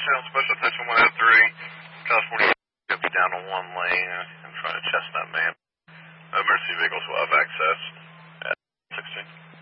Touchdown, special attention 103. California could be down to one lane in front of Chestnut, man. Emergency vehicles will have access at 16.